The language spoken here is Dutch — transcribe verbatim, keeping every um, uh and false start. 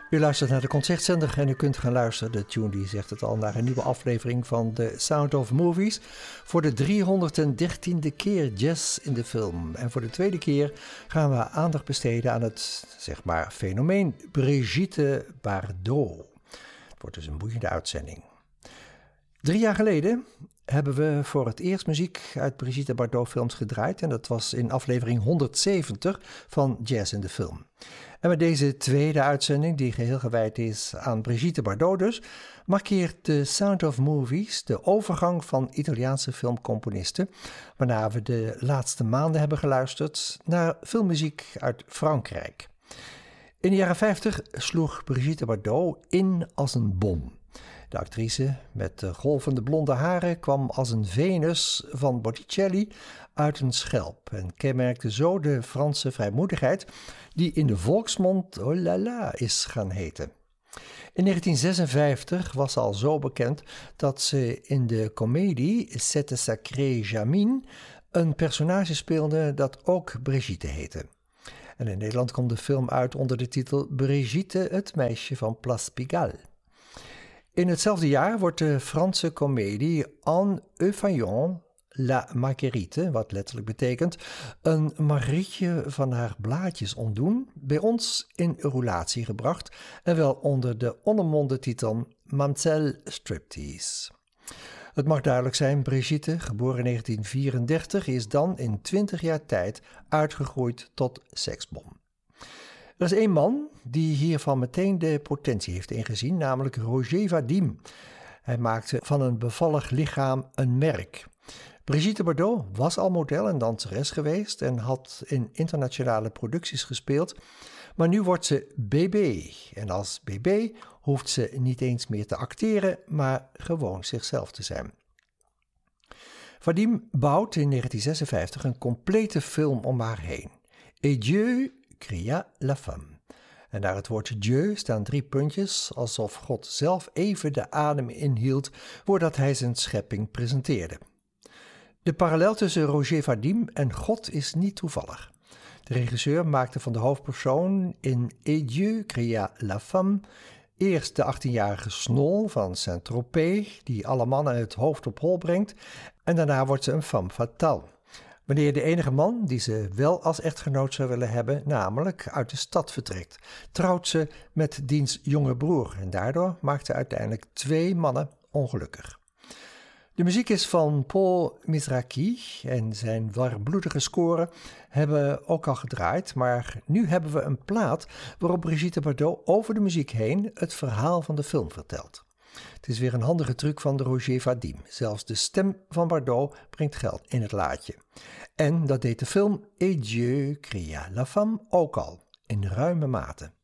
U luistert naar de Concertzender en u kunt gaan luisteren, de tune die zegt het al, naar een nieuwe aflevering van The Sound of Movies. Voor de driehonderddertiende keer jazz in de film. En voor de tweede keer gaan we aandacht besteden aan het, zeg maar, fenomeen Brigitte Bardot. Het wordt dus een boeiende uitzending. Drie jaar geleden hebben we voor het eerst muziek uit Brigitte Bardot films gedraaid. En dat was in aflevering honderdzeventig van Jazz in de Film. En met deze tweede uitzending, die geheel gewijd is aan Brigitte Bardot dus, markeert The Sound of Movies de overgang van Italiaanse filmcomponisten, waarna we de laatste maanden hebben geluisterd naar filmmuziek uit Frankrijk. In de jaren vijftig sloeg Brigitte Bardot in als een bom. De actrice met de golvende blonde haren kwam als een Venus van Botticelli uit een schelp en kenmerkte zo de Franse vrijmoedigheid die in de volksmond oh la la is gaan heten. In negentien zesenvijftig was ze al zo bekend dat ze in de komedie Cette sacrée Jamine een personage speelde dat ook Brigitte heette. En in Nederland kwam de film uit onder de titel Brigitte, het meisje van Place Pigalle. In hetzelfde jaar wordt de Franse komedie En Euphaillon La Marguerite, wat letterlijk betekent een Marietje van haar blaadjes ontdoen, bij ons in roulatie gebracht en wel onder de onomwonden titel Mamselle Striptease. Het mag duidelijk zijn, Brigitte, geboren in negentien vierendertig, is dan in twintig jaar tijd uitgegroeid tot seksbom. Er is één man die hiervan meteen de potentie heeft ingezien, namelijk Roger Vadim. Hij maakte van een bevallig lichaam een merk. Brigitte Bardot was al model en danseres geweest en had in internationale producties gespeeld, maar nu wordt ze B B. En als B B hoeft ze niet eens meer te acteren, maar gewoon zichzelf te zijn. Vadim bouwt in negentien zesenvijftig een complete film om haar heen. Et Dieu cria la femme. En naar het woord Dieu staan drie puntjes, alsof God zelf even de adem inhield voordat hij zijn schepping presenteerde. De parallel tussen Roger Vadim en God is niet toevallig. De regisseur maakte van de hoofdpersoon in Et Dieu cria la femme eerst de achttienjarige Snol van Saint-Tropez, die alle mannen het hoofd op hol brengt, en daarna wordt ze een femme fatale. Wanneer de enige man die ze wel als echtgenoot zou willen hebben, namelijk uit de stad vertrekt, trouwt ze met diens jonge broer en daardoor maakt ze uiteindelijk twee mannen ongelukkig. De muziek is van Paul Mizrachi en zijn warmbloedige scoren hebben ook al gedraaid, maar nu hebben we een plaat waarop Brigitte Bardot over de muziek heen het verhaal van de film vertelt. Het is weer een handige truc van de Roger Vadim. Zelfs de stem van Bardot brengt geld in het laadje. En dat deed de film Et Dieu cria la femme ook al, in ruime mate.